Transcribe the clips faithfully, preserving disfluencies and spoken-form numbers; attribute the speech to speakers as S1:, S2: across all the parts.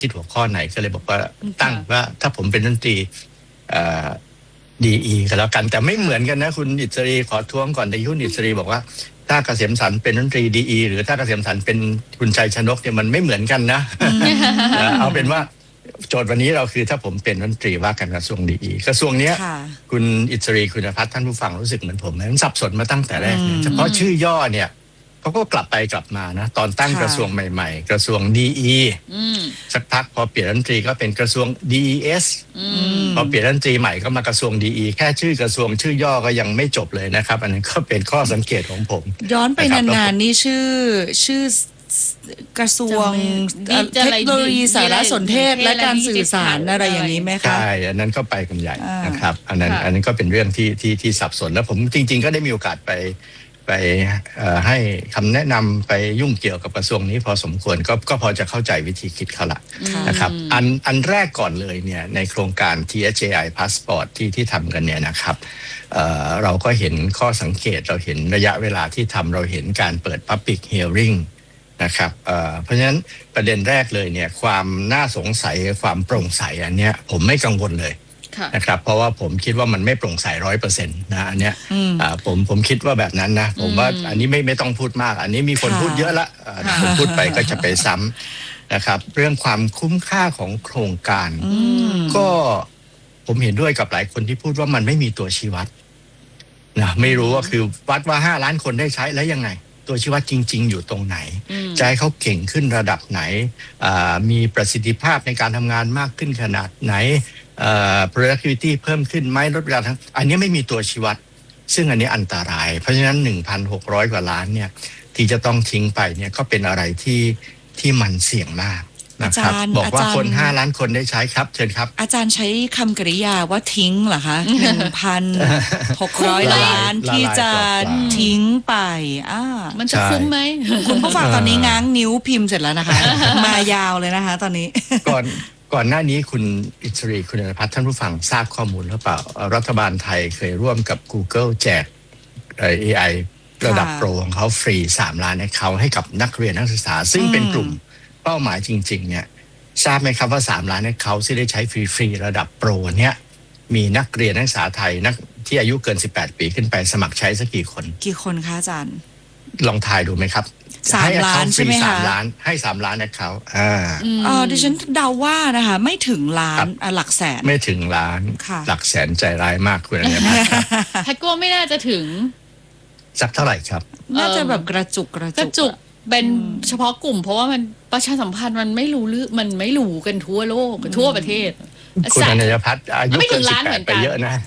S1: คิดหัวข้อไหนก็เลยบอกว่าตั้งว่าถ้าผมเป็นดนตรีดีอีก็แล้วกันแต่ไม่เหมือนกันนะคุณอิสรีขอท้วงก่อนแต่คุณอิสรีบอกว่าถ้าเกษมสรรเป็นดนตรีดีอีหรือถ้าเกษมสรรเป็นคุณชัยชนกเนี่ยมันไม่เหมือนกันนะ เอาเป็นว่าโจทย์วันนี้เราคือถ้าผมเป็นดนตรีว่าการกระทรวงดีอีกระทรวงเนี้ยคุณอิสรีคุณพัฒน์ท่านผู้ฟังรู้สึกเหมือนผมไหมมันสับสนมาตั้งแต่แรกเนี่ยเฉพาะชื่อย่อเนี่ยเขาก็กลับไปกลับมานะตอนตั้งกระทรวงใหม่ๆกระทรวงดีอีสักพักพอเปลี่ยนรัฐมนตรีก็เป็นกระทรวง ดี อี เอส พอเปลี่ยนรัฐมนตรีใหม่ก็มากระทรวง ดี อี แค่ชื่อกระทรวงชื่อย่อก็ยังไม่จบเลยนะครับอันนั้นก็เป็นข้อสังเกตของผม
S2: ย้อนไปนานๆนี่ชื่อชื่อกระทรวงเทคโนโลยีสารสนเทศและการสื่อสารอะไรอย่างนี้ไหมคะ
S1: ใช่อันนั้นก็ไปกันใหญ่นะครับอันนั้นอันนั้นก็เป็นเรื่องที่ที่ที่สับสนแล้วผมจริงๆก็ได้มีโอกาสไปไปให้คำแนะนำไปยุ่งเกี่ยวกับกระทรวงนี้พอสมควรก็ก็พอจะเข้าใจวิธีคิดเขาละนะครับอันอันแรกก่อนเลยเนี่ยในโครงการ ที เอช เอ ไอ Passport ที่ที่ทำกันเนี่ยนะครับ เอ่อ เราก็เห็นข้อสังเกตเราเห็นระยะเวลาที่ทำเราเห็นการเปิด Public Hearing นะครับเอ่อเพราะฉะนั้นประเด็นแรกเลยเนี่ยความน่าสงสัยความโปร่งใสอันเนี้ยผมไม่กังวลเลยนะครับเพราะว่าผมคิดว่ามันไม่โปร่งใสร้อยเปอร์เซ็นต์นะอันเนี้ยผมผมคิดว่าแบบนั้นนะผมว่าอันนี้ไม่ไม่ต้องพูดมากอันนี้มีคนพูดเยอะละผมพูดไปก็จะไปซ้ำนะครับเรื่องความคุ้มค่าของโครงการก็ผมเห็นด้วยกับหลายคนที่พูดว่ามันไม่มีตัวชี้วัดนะไม่รู้ว่าคือวัดว่าห้าล้านคนได้ใช้แล้วยังไงตัวชี้วัดจริงๆอยู่ตรงไหนจะให้เขาเก่งขึ้นระดับไหนมีประสิทธิภาพในการทำงานมากขึ้นขนาดไหนเอ่อ productivity เพิ่มขึ้นไหมลดเวลาทั้งอันนี้ไม่มีตัวชี้วัดซึ่งอันนี้อันตรายเพราะฉะนั้น หนึ่งพันหกร้อย กว่าล้านเนี่ยที่จะต้องทิ้งไปเนี่ยก็เป็นอะไรที่ที่มันเสี่ยงมากนะครับบอกว่าคนห้าล้านคนได้ใช้ครับเชิญครับ
S2: อาจารย์ใช้คำกริยาว่าทิ้งเหรอคะ หนึ่งพันหกร้อย ล้านที่จะทิ้งไปอ่า
S3: มันจะคุ้มไหม
S2: คุณผู้ฟังตอนนี้ง้างนิ้วพิมพ์เสร็จแล้วนะคะมายาวเลยนะคะตอนนี้
S1: ก่อนก่อนหน้านี้คุณอิสรีคุณณพัฒน์ท่านผู้ฟังทราบข้อมูลหรือเปล่ารัฐบาลไทยเคยร่วมกับ Google แจก เอ ไอ ระดับโปรของเขาฟรีสามล้านให้เขาให้กับนักเรียนนักศึกษาซึ่งเป็นกลุ่มเป้าหมายจริงๆเนี่ยทราบไหมครับว่าสามล้านให้เขาที่ได้ใช้ฟรีๆระดับโปรเนี่ยมีนักเรียนนักศึกษาไทยนักที่อายุเกินสิบแปดปีขึ้นไปสมัครใช้สักกี่คน
S2: กี่คนคะอาจารย์
S1: ลองทายดูไหมครับ
S2: สามล้านใช่ไหมคะ
S1: สามล้านให้สามล้านนะเขาอ่า
S2: อ๋อดิฉันเดาว่านะคะไม่ถึงล้านหลักแสน
S1: ไม่ถึงล้านหลักแสนใจร้ายมากคุณเนี่ย
S3: แฮกก็ไม่น่าจะถึง
S1: สักเท่าไหร่ครับ
S2: น่าจะแบบกระจุกกระ
S3: จุกเป็นเฉพาะกลุ่มเพราะว่ามันประชาสัมพันธ์มันไม่รู้ลือมันไม่รู้กันทั่วโลกทั่วประเทศ
S1: คุณอนัยพัฒน์อายุเกินสิบแปดไปเยอะนะ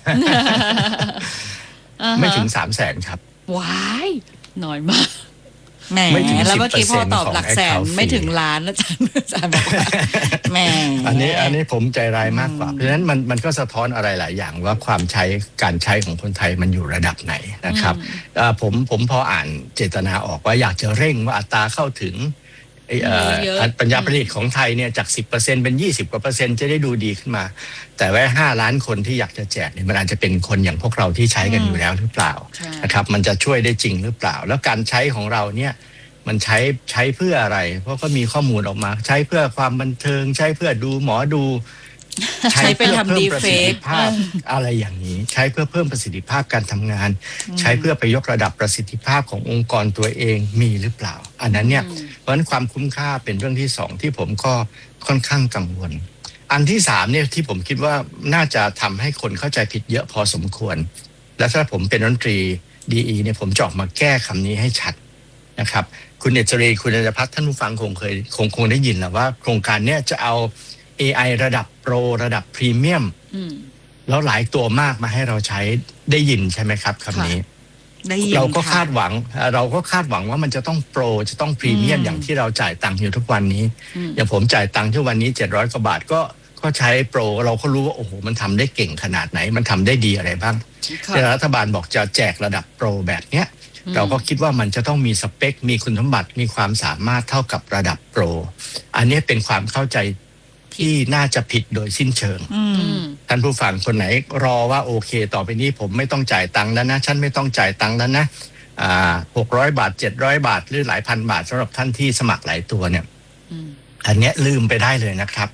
S1: ไม่ถึงสามแสนครับ
S3: ว้ายน้อยมาก
S2: แหมแล้วเมื่อกี้พอตอบหลักแสนไม่ถึงล้านแล้วอาจารย์อาจารย์บอกว่าแหม
S1: อันนี้อันนี้ผมใจร้ายมากกว่าเพราะฉะนั้นมันมันก็สะท้อนอะไรหลายอย่างว่าความใช้การใช้ของคนไทยมันอยู่ระดับไหนนะครับผมผมพออ่านเจตนาออกว่าอยากจะเร่งว่าอัตราเข้าถึงปัญญาประดิษฐ์ของไทยเนี่ยจาก สิบเปอร์เซ็นต์ เป็น ยี่สิบ กว่าเปอร์เซ็นต์จะได้ดูดีขึ้นมาแต่ว่าห้าล้านคนที่อยากจะแจกเนี่ยมันอาจจะเป็นคนอย่างพวกเราที่ใช้กันอยู่แล้วหรือเปล่านะครับมันจะช่วยได้จริงหรือเปล่าแล้วการใช้ของเราเนี่ยมันใช้ใช้เพื่ออะไรเพราะก็มีข้อมูลออกมาใช้เพื่อความบันเทิงใช้เพื่อดูหมอดู
S2: ใช้เพื่อเพิ่มประสิทธิ
S1: ภาพอะไรอย่างนี้ใช้เพื่อเพิ่มประสิทธิภาพการทำงานใช้เพื่อไปยกระดับประสิทธิภาพขององค์กรตัวเองมีหรือเปล่าอันนั้นเนี่ยเพราะฉะนั้นความคุ้มค่าเป็นเรื่องที่สองที่ผมก็ค่อนข้างกังวลอันที่สามเนี่ยที่ผมคิดว่าน่าจะทำให้คนเข้าใจผิดเยอะพอสมควรและถ้าผมเป็นรัฐมนตรีดีอีเนี่ยผมจะออกมาแก้คำนี้ให้ชัดนะครับคุณเอจรีคุณอัญพัฒน์ท่านผู้ฟังคงเคยคงคงได้ยินแล้วว่าโครงการเนี้ยจะเอา เอ ไอ ระดับโปรระดับพรีเมียมแล้วหลายตัวมากมาให้เราใช้ได้ยินใช่ไหมครับคำนี้เราก็คาดหวังเราก็คาดหวังว่ามันจะต้องโปรจะต้องพรีเมียมอย่างที่เราจ่ายตังค์อยู่ทุกวันนี้อย่างผมจ่ายตังค์ที่วันนี้เจ็ดร้อยกว่าบาทก็ก็ใช้โปรเราก็รู้ว่าโอ้โหมันทำได้เก่งขนาดไหนมันทำได้ดีอะไรบ้างแต่รัฐบาลบอกจะแจกระดับโปรแบบเนี้ยเราก็คิดว่ามันจะต้องมีสเปคมีคุณสมบัติมีความสามารถเท่ากับระดับโปรอันนี้เป็นความเข้าใจที่น่าจะผิดโดยสิ้นเชิงท่านผู้ฟังคนไหนรอว่าโอเคต่อไปนี้ผมไม่ต้องจ่ายตังค์แล้วนะฉันไม่ต้องจ่ายตังค์แล้วนะอ่าหกร้อยบาทเจ็ดร้อยบาทหรือหลายพันบาทสำหรับท่านที่สมัครหลายตัวเนี่ยอันเนี้ยลืมไปได้เลยนะครับ